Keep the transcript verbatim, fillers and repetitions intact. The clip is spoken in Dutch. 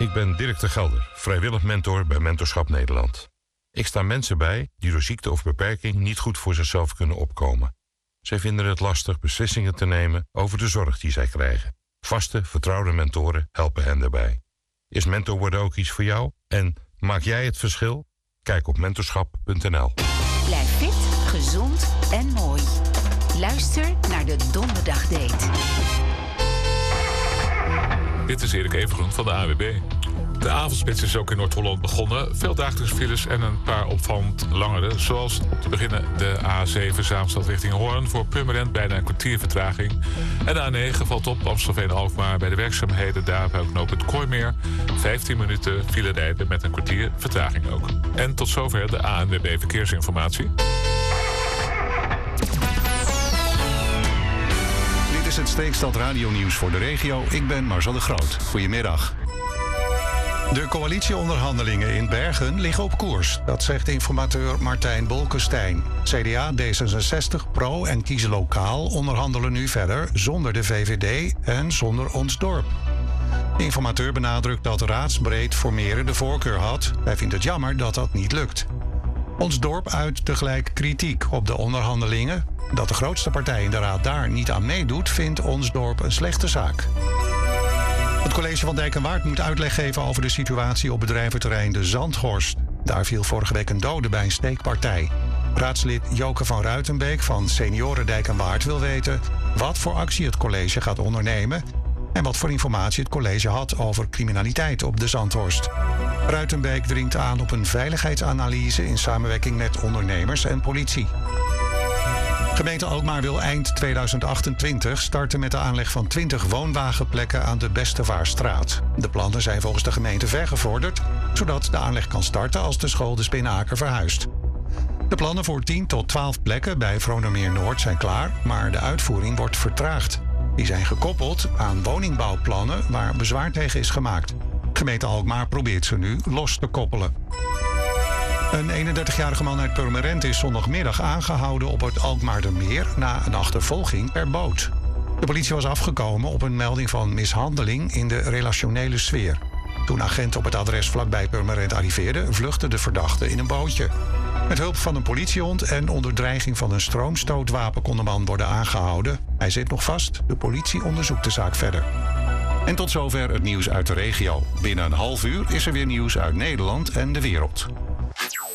Ik ben Dirk de Gelder, vrijwillig mentor bij Mentorschap Nederland. Ik sta mensen bij die door ziekte of beperking niet goed voor zichzelf kunnen opkomen. Zij vinden het lastig beslissingen te nemen over de zorg die zij krijgen. Vaste, vertrouwde mentoren helpen hen daarbij. Is mentor worden ook iets voor jou? En maak jij het verschil? Kijk op mentorschap punt n l. Blijf fit, gezond en mooi. Luister naar de Donderdagdate. Dit is Erik Evengroen van de A W B. De avondspits is ook in Noord-Holland begonnen. Veel dagelijkse files en een paar opvallend langere. Zoals te beginnen de A zeven Zaanstad richting Hoorn. Voor Purmerend bijna een kwartier vertraging. En de A negen valt op Amstelveen-Alkmaar bij de werkzaamheden daar bij knooppunt Kooimeer. vijftien minuten file rijden met een kwartier vertraging ook. En tot zover de A N W B Verkeersinformatie. Dit is het Streekstad Radio-nieuws voor de regio. Ik ben Marcel de Groot. Goedemiddag. De coalitieonderhandelingen in Bergen liggen op koers. Dat zegt informateur Martijn Bolkestein. C D A, D zesenzestig, Pro en Kiezen Lokaal onderhandelen nu verder zonder de V V D en zonder Ons Dorp. De informateur benadrukt dat raadsbreed formeren de voorkeur had. Hij vindt het jammer dat dat niet lukt. Ons Dorp uit tegelijk kritiek op de onderhandelingen. Dat de grootste partij in de raad daar niet aan meedoet, vindt Ons Dorp een slechte zaak. Het college van Dijk en Waard moet uitleg geven over de situatie op bedrijventerrein De Zandhorst. Daar viel vorige week een dode bij een steekpartij. Raadslid Joke van Ruitenbeek van Senioren Dijk en Waard wil weten wat voor actie het college gaat ondernemen en wat voor informatie het college had over criminaliteit op De Zandhorst. Ruitenbeek dringt aan op een veiligheidsanalyse in samenwerking met ondernemers en politie. Gemeente Alkmaar wil eind tweeduizend achtentwintig starten met de aanleg van twintig woonwagenplekken aan de Bestevaarstraat. De plannen zijn volgens de gemeente vergevorderd, zodat de aanleg kan starten als de school de Spinaker verhuist. De plannen voor tien tot twaalf plekken bij Vronemeer Noord zijn klaar, maar de uitvoering wordt vertraagd. Die zijn gekoppeld aan woningbouwplannen waar bezwaar tegen is gemaakt. Gemeente Alkmaar probeert ze nu los te koppelen. Een eenendertigjarige man uit Purmerend is zondagmiddag aangehouden op het Alkmaardermeer na een achtervolging per boot. De politie was afgekomen op een melding van mishandeling in de relationele sfeer. Toen agenten op het adres vlakbij Purmerend arriveerden, vluchtte de verdachte in een bootje. Met hulp van een politiehond en onder dreiging van een stroomstootwapen kon de man worden aangehouden. Hij zit nog vast. De politie onderzoekt de zaak verder. En tot zover het nieuws uit de regio. Binnen een half uur is er weer nieuws uit Nederland en de wereld.